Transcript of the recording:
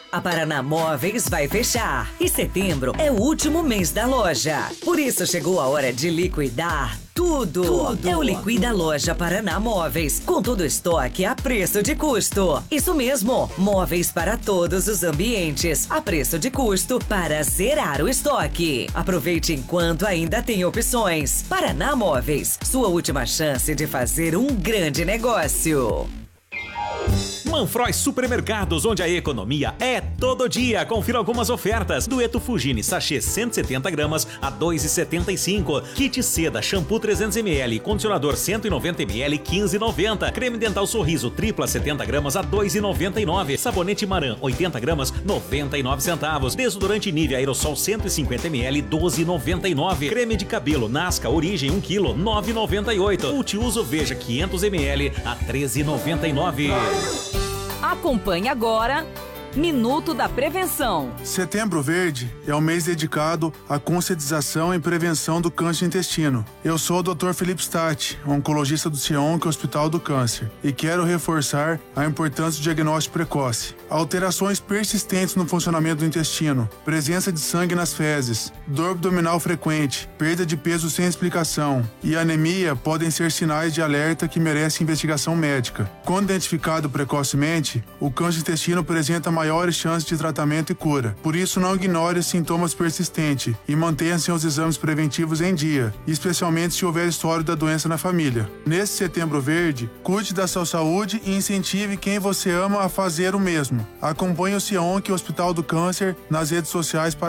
A Paraná Móveis vai fechar e setembro é o último mês da loja. Por isso chegou a hora de liquidar tudo. É o Liquida Loja Paraná Móveis, com todo o estoque a preço de custo. Isso mesmo, móveis para todos os ambientes, a preço de custo para zerar o estoque. Aproveite enquanto ainda tem opções. Paraná Móveis, sua última chance de fazer um grande negócio. Manfroy Supermercados, onde a economia é todo dia. Confira algumas ofertas. Dueto Fugini, sachê 170 gramas a 2,75. Kit Seda, shampoo 300ml, condicionador 190ml, 15,90. Creme Dental Sorriso, tripla 70 gramas a 2,99. Sabonete Maran, 80 gramas, 99 centavos. Desodorante Nivea Aerosol 150ml, 12,99. Creme de cabelo Nasca Origem 1 kg, 9,98. Multiuso Veja 500ml a 13,99. Acompanhe agora Minuto da Prevenção. Setembro Verde é o mês dedicado à conscientização e prevenção do câncer de intestino. Eu sou o Dr. Felipe Statti, oncologista do CIONC Hospital do Câncer, e quero reforçar a importância do diagnóstico precoce. Alterações persistentes no funcionamento do intestino, presença de sangue nas fezes, dor abdominal frequente, perda de peso sem explicação e anemia podem ser sinais de alerta que merecem investigação médica. Quando identificado precocemente, o câncer de intestino apresenta maiores chances de tratamento e cura. Por isso, não ignore os sintomas persistentes e mantenha seus exames preventivos em dia, especialmente se houver histórico da doença na família. Nesse Setembro Verde, cuide da sua saúde e incentive quem você ama a fazer o mesmo. Acompanhe o CIONC Hospital do Câncer nas redes sociais para